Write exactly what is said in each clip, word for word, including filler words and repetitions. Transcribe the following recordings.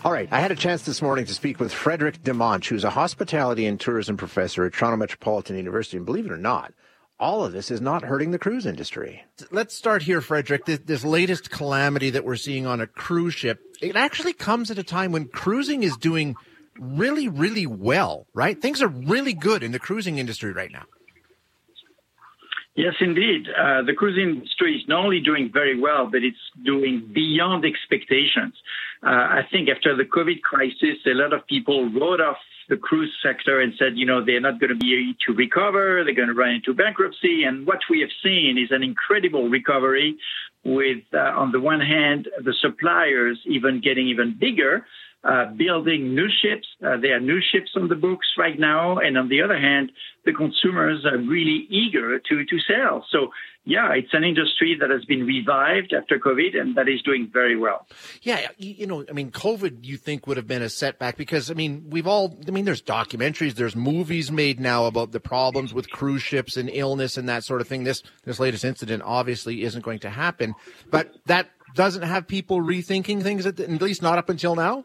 All right. I had a chance this morning to speak with Frédéric Demanche, who's a hospitality and tourism professor at Toronto Metropolitan University. And believe it or not, all of this is not hurting the cruise industry. Let's start here, Frédéric. This, this latest calamity that we're seeing on a cruise ship, it actually comes at a time when cruising is doing really, really well, right? Things are really good in the cruising industry right now. Yes, indeed. Uh, the cruise industry is not only doing very well, but it's doing beyond expectations. Uh, I think after the COVID crisis, a lot of people wrote off the cruise sector and said, you know, they're not going to be able to recover. They're going to run into bankruptcy. And what we have seen is an incredible recovery with, uh, on the one hand, the suppliers even getting even bigger, uh, building new ships. Uh, there are new ships on the books right now. And on the other hand, the consumers are really eager to, to sell. So, yeah, it's an industry that has been revived after COVID and that is doing very well. Yeah, you know, I mean, COVID, you think would have been a setback because, I mean, we've all, I mean, there's documentaries, there's movies made now about the problems with cruise ships and illness and that sort of thing. This, this latest incident obviously isn't going to happen, but that doesn't have people rethinking things, at, the, at least not up until now?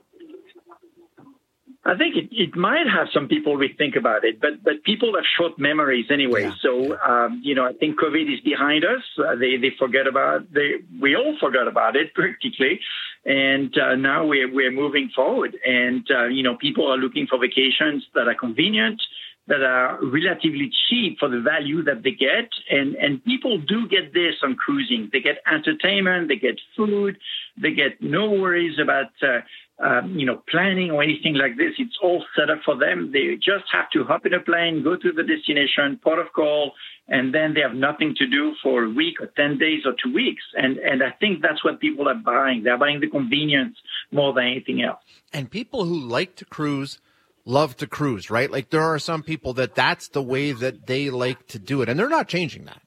I think it, it might have some people rethink about it, but but people have short memories anyway. Yeah. So, um, you know, I think COVID is behind us. Uh, they they forget about they we all forgot about it practically, and uh, now we're we're moving forward. And uh, you know, people are looking for vacations that are convenient, that are relatively cheap for the value that they get. And, and people do get this on cruising. They get entertainment, they get food, they get no worries about, uh, um, you know, planning or anything like this. It's all set up for them. They just have to hop in a plane, go to the destination, port of call, and then they have nothing to do for a week or ten days or two weeks. And, and I think that's what people are buying. They're buying the convenience more than anything else. And people who like to cruise love to cruise, right? Like there are some people that that's the way that they like to do it, and they're not changing that.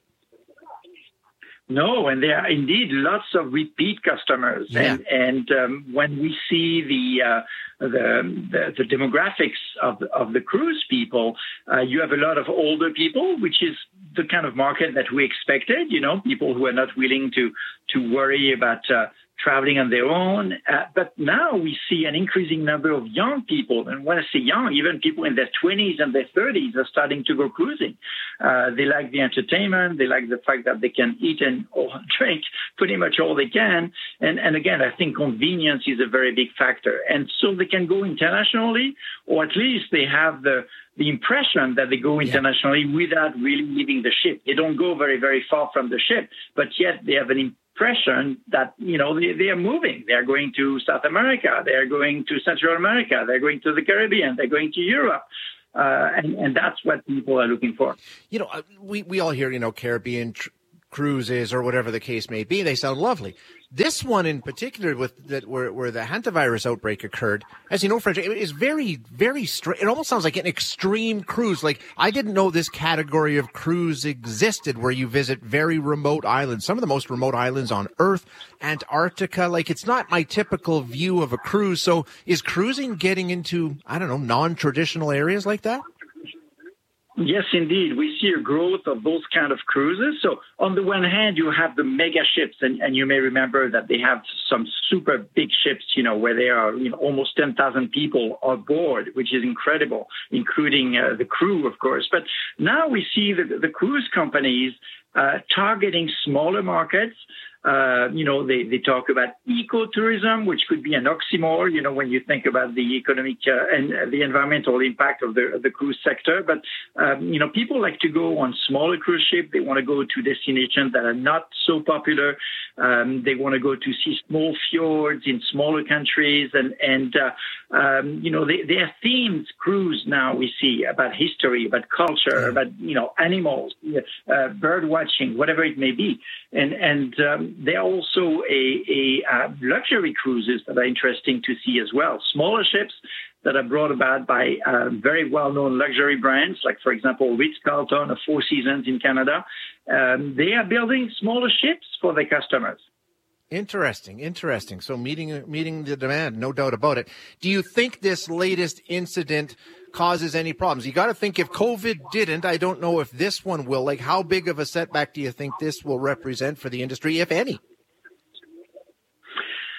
No, and there are indeed lots of repeat customers. Yeah. And, and um, when we see the, uh, the, the the demographics of, of the cruise people, uh, you have a lot of older people, which is the kind of market that we expected, you know, people who are not willing to, to worry about uh, traveling on their own. Uh, but now we see an increasing number of young people. And when I say young, even people in their twenties and their thirties are starting to go cruising. Uh, they like the entertainment. They like the fact that they can eat and or drink pretty much all they can. And, and again, I think convenience is a very big factor. And so they can go internationally, or at least they have the the impression that they go internationally yeah. without really leaving the ship. They don't go very, very far from the ship, but yet they have an impression that, you know, they, they are moving. They're going to South America. They're going to Central America. They're going to the Caribbean. They're going to Europe. Uh, and, and that's what people are looking for. You know, we, we all hear, you know, Caribbean tr- cruises or whatever the case may be. They sound lovely. This one in particular, with that where, where the hantavirus outbreak occurred, as you know, French, it is very, very straight. It almost sounds like an extreme cruise. Like, I didn't know this category of cruise existed where you visit very remote islands, some of the most remote islands on Earth, Antarctica. Like, it's not my typical view of a cruise. So is cruising getting into, I don't know, non-traditional areas like that? Yes, indeed. We see a growth of those kind of cruises. So on the one hand, you have the mega ships, and, and you may remember that they have some super big ships, you know, where there are you know, almost ten thousand people on board, which is incredible, including uh, the crew, of course. But now we see the, the cruise companies uh, targeting smaller markets. Uh, you know, they, they talk about ecotourism, which could be an oxymoron, you know, when you think about the economic uh, and the environmental impact of the, of the cruise sector. But, um, you know, people like to go on smaller cruise ships. They want to go to destinations that are not so popular. Um, they want to go to see small fjords in smaller countries. And, and uh, um, you know, they, they are themed cruise now we see about history, about culture, about, you know, animals, uh, bird watching, whatever it may be. And, and, um, there are also a, a uh, luxury cruises that are interesting to see as well. Smaller ships that are brought about by uh, very well-known luxury brands, like, for example, Ritz-Carlton or Four Seasons in Canada. Um, they are building smaller ships for their customers. Interesting, interesting. So meeting meeting the demand, no doubt about it. Do you think this latest incident causes any problems? You got to think if COVID didn't, I don't know if this one will. Like, how big of a setback do you think this will represent for the industry, if any?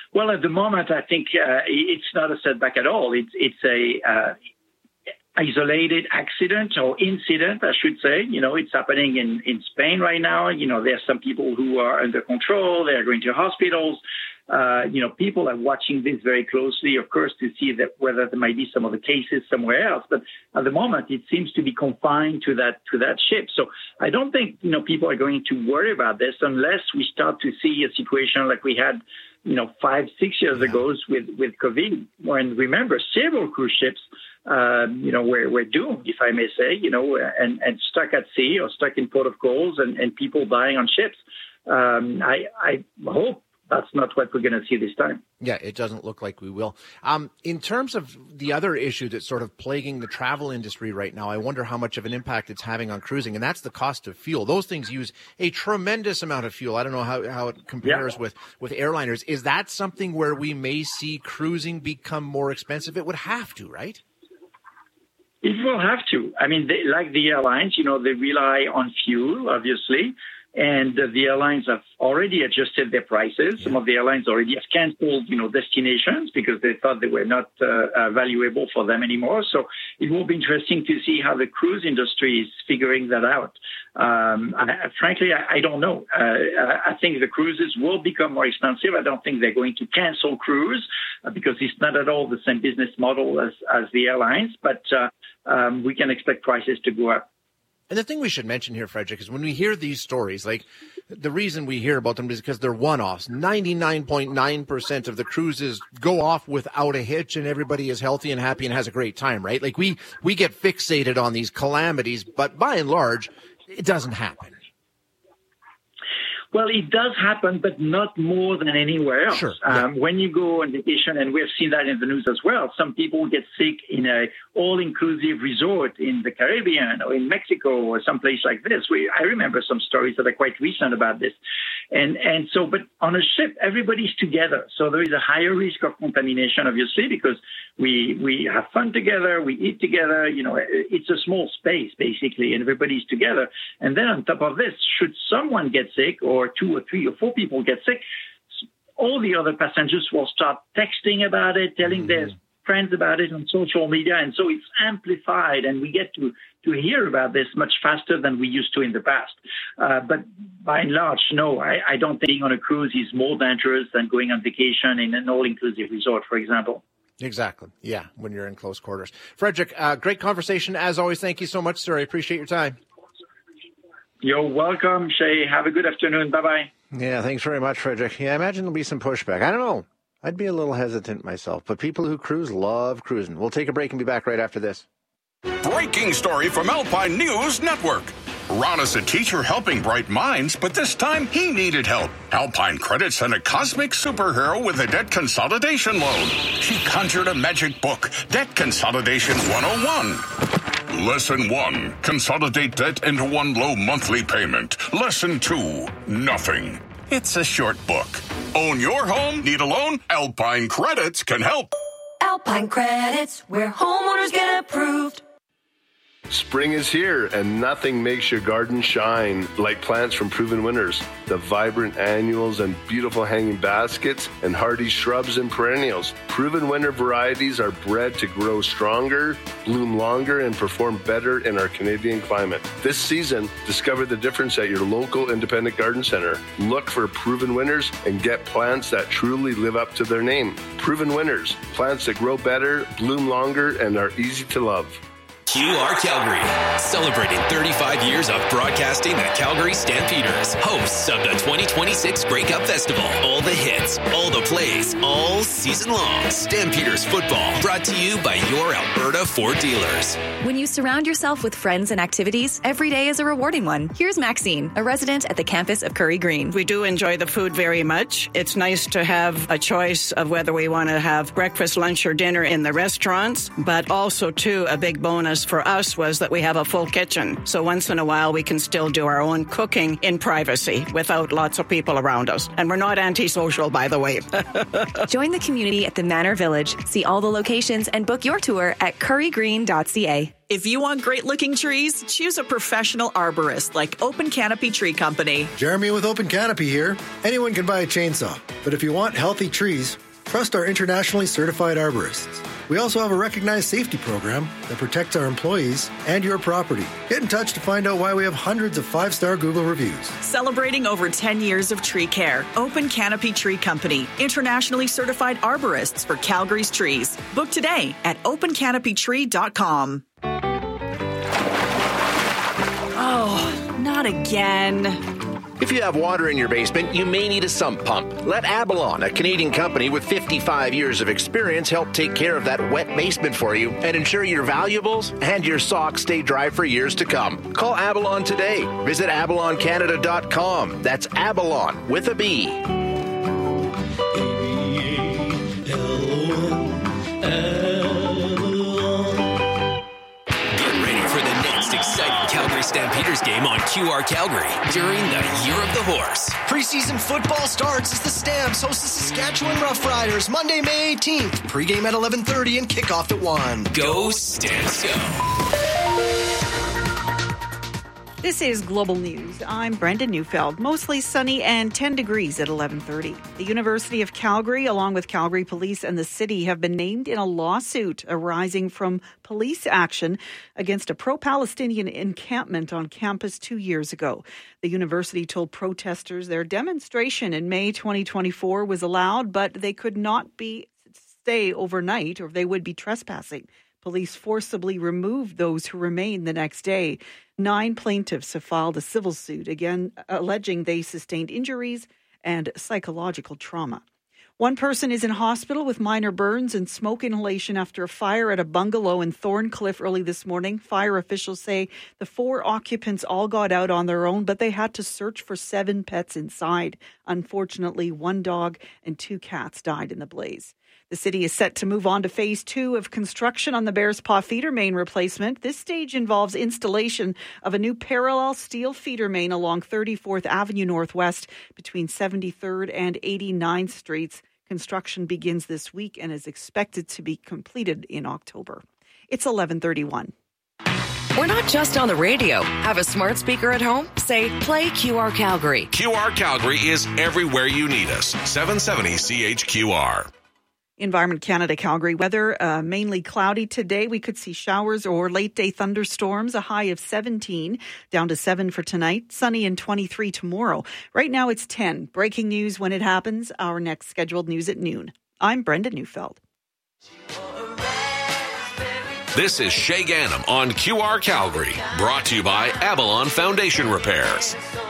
Well, at the moment, I think uh, it's not a setback at all. It's it's a uh, isolated accident or incident, I should say. You know, it's happening in, in Spain right now. You know, there are some people who are under control. They are going to hospitals. Uh, you know, people are watching this very closely, of course, to see that whether there might be some other cases somewhere else. But at the moment, it seems to be confined to that to that ship. So I don't think, you know, people are going to worry about this unless we start to see a situation like we had, you know, five, six years yeah. ago with, with COVID. When, remember, several cruise ships, uh, you know, were, were doomed, if I may say, you know, and, and stuck at sea or stuck in port of calls and, and people dying on ships. Um, I, I hope that's not what we're going to see this time. Yeah, it doesn't look like we will. Um, in terms of the other issue that's sort of plaguing the travel industry right now, I wonder how much of an impact it's having on cruising, and that's the cost of fuel. Those things use a tremendous amount of fuel. I don't know how, how it compares yeah. with, with airliners. Is that something where we may see cruising become more expensive? It would have to, right? It will have to. I mean, they, like the airlines, you know, they rely on fuel, obviously. And uh, the airlines have already adjusted their prices. Yeah. Some of the airlines already have canceled, you know, destinations because they thought they were not uh, uh, valuable for them anymore. So it will be interesting to see how the cruise industry is figuring that out. Um, I, frankly, I, I don't know. Uh, I think the cruises will become more expensive. I don't think they're going to cancel cruise uh, because it's not at all the same business model as, as the airlines. But uh, um, we can expect prices to go up. And the thing we should mention here, Frederick, is when we hear these stories, like the reason we hear about them is because they're one-offs. ninety-nine point nine percent of the cruises go off without a hitch and everybody is healthy and happy and has a great time, right? Like we, we get fixated on these calamities, but by and large, it doesn't happen. Well, it does happen, but not more than anywhere else. Sure. Um, yeah. When you go on vacation, and we've seen that in the news as well, some people get sick in a all-inclusive resort in the Caribbean or in Mexico or someplace like this. We, I remember some stories that are quite recent about this. And, and so, but on a ship, everybody's together. So there is a higher risk of contamination, obviously, because we, we have fun together, we eat together, you know, it's a small space, basically, and everybody's together. And then on top of this, should someone get sick or or two or three or four people get sick, all the other passengers will start texting about it, telling mm-hmm. their friends about it on social media. And so it's amplified and we get to, to hear about this much faster than we used to in the past. Uh, but by and large, no, I, I don't think being on a cruise is more dangerous than going on vacation in an all-inclusive resort, for example. Exactly. Yeah, when you're in close quarters. Frederick, uh, great conversation. As always, thank you so much, sir. I appreciate your time. You're welcome, Shay. Have a good afternoon. Bye-bye. Yeah, thanks very much, Frederick. Yeah, I imagine there'll be some pushback. I don't know. I'd be a little hesitant myself, but people who cruise love cruising. We'll take a break and be back right after this. Breaking story from Alpine News Network. Ron is a teacher helping bright minds, but this time he needed help. Alpine Credit sent a cosmic superhero with a debt consolidation loan. She conjured a magic book, Debt Consolidation one oh one. Lesson one, consolidate debt into one low monthly payment. Lesson two, nothing. It's a short book. Own your home? Need a loan? Alpine Credits can help. Alpine Credits, where homeowners get approved. Spring is here, and nothing makes your garden shine like plants from Proven Winners. The vibrant annuals and beautiful hanging baskets and hardy shrubs and perennials. Proven Winner varieties are bred to grow stronger, bloom longer, and perform better in our Canadian climate. This season, discover the difference at your local independent garden center. Look for Proven Winners and get plants that truly live up to their name. Proven Winners, plants that grow better, bloom longer, and are easy to love. Q R Calgary, celebrating thirty-five years of broadcasting the Calgary Stampeders, hosts of the twenty twenty-six Grey Cup Festival. All the hits, all the plays, all season long. Stampeders football, brought to you by your Alberta Ford dealers. When you surround yourself with friends and activities, every day is a rewarding one. Here's Maxine, a resident at the campus of Curry Green. We do enjoy the food very much. It's nice to have a choice of whether we want to have breakfast, lunch, or dinner in the restaurants, but also, too, a big bonus bonus for us was that we have a full kitchen. So once in a while, we can still do our own cooking in privacy without lots of people around us. And we're not antisocial, by the way. Join the community at the Manor Village. See all the locations and book your tour at curry green dot c a. If you want great-looking trees, choose a professional arborist like Open Canopy Tree Company. Jeremy with Open Canopy here. Anyone can buy a chainsaw, but if you want healthy trees, trust our internationally certified arborists. We also have a recognized safety program that protects our employees and your property. Get in touch to find out why we have hundreds of five-star Google reviews. Celebrating over ten years of tree care. Open Canopy Tree Company, internationally certified arborists for Calgary's trees. Book today at open canopy tree dot com. Oh, not again. If you have water in your basement, you may need a sump pump. Let Abalon, a Canadian company with fifty-five years of experience, help take care of that wet basement for you and ensure your valuables and your socks stay dry for years to come. Call Abalon today. Visit abalon canada dot com. That's Abalon with a B. Exciting Calgary Stampeders game on Q R Calgary during the Year of the Horse. Preseason football starts as the Stamps host the Saskatchewan Roughriders Monday, May eighteenth. Pre-game at eleven thirty and kickoff at one. Go Stamps, go. This is Global News. I'm Brenda Neufeld. Mostly sunny and ten degrees at eleven thirty. The University of Calgary, along with Calgary Police and the city, have been named in a lawsuit arising from police action against a pro-Palestinian encampment on campus two years ago. The university told protesters their demonstration in May twenty twenty-four was allowed, but they could not be stay overnight or they would be trespassing. Police forcibly removed those who remained the next day. Nine plaintiffs have filed a civil suit, again alleging they sustained injuries and psychological trauma. One person is in hospital with minor burns and smoke inhalation after a fire at a bungalow in Thorncliffe early this morning. Fire officials say the four occupants all got out on their own, but they had to search for seven pets inside. Unfortunately, one dog and two cats died in the blaze. The city is set to move on to phase two of construction on the Bears Paw feeder main replacement. This stage involves installation of a new parallel steel feeder main along thirty-fourth Avenue Northwest between seventy-third and eighty-ninth Streets. Construction begins this week and is expected to be completed in October. It's eleven thirty-one. We're not just on the radio. Have a smart speaker at home? Say, play Q R Calgary. Q R Calgary is everywhere you need us. seven seventy C H Q R. Environment Canada Calgary weather, uh, mainly cloudy today. We could see showers or late day thunderstorms, a high of seventeen, down to seven for tonight. Sunny and twenty-three tomorrow. Right now it's ten. Breaking news when it happens. Our next scheduled news at noon. I'm Brenda Neufeld. This is Shay Gannam on Q R Calgary, brought to you by Abalon Foundation Repairs.